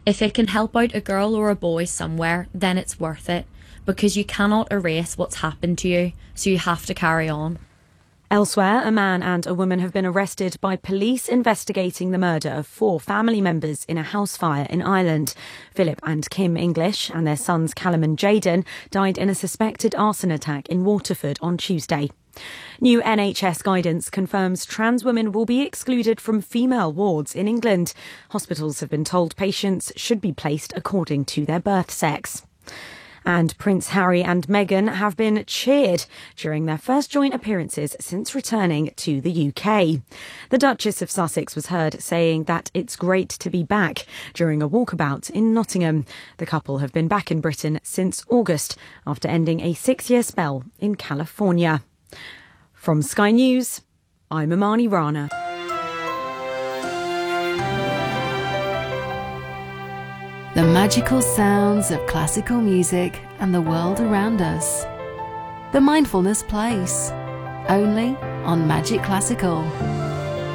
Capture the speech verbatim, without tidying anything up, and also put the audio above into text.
If it can help out a girl or a boy somewhere, then it's worth it, because you cannot erase what's happened to you, so you have to carry on. Elsewhere, a man and a woman have been arrested by police investigating the murder of four family members in a house fire in Ireland. Philip and Kim English and their sons Callum and Jayden died in a suspected arson attack in Waterford on Tuesday. New N H S guidance confirms trans women will be excluded from female wards in England. Hospitals have been told patients should be placed according to their birth sex. And Prince Harry and Meghan have been cheered during their first joint appearances since returning to the U K. The Duchess of Sussex was heard saying that it's great to be back during a walkabout in Nottingham. The couple have been back in Britain since August after ending a six-year spell in California. From Sky News, I'm Amani Rana. The magical sounds of classical music and the world around us. The Mindfulness Place, only on Magic Classical.